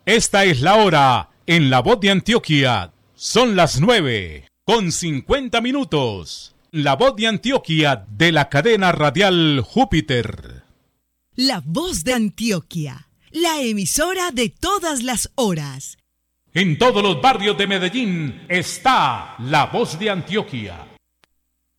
Esta es la hora en La Voz de Antioquia. Son las 9:50. La Voz de Antioquia de la cadena radial Júpiter. La Voz de Antioquia, la emisora de todas las horas. En todos los barrios de Medellín está La Voz de Antioquia.